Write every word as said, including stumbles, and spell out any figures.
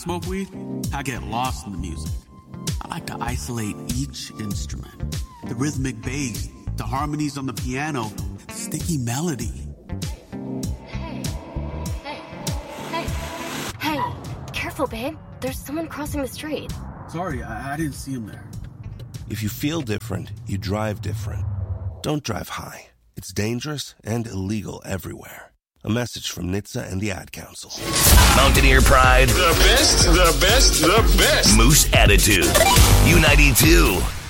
Smoke weed, I get lost in the music. I like to isolate each instrument. The rhythmic bass, the harmonies on the piano, the sticky melody. Hey, hey, hey, hey, careful, babe. There's someone crossing the street. Sorry, I, I didn't see him there. If you feel different, you drive different. Don't drive high. It's dangerous and illegal everywhere. A message from N H T S A and the Ad Council. Mountaineer Pride. The best, the best, the best. Moose Attitude. U ninety-two.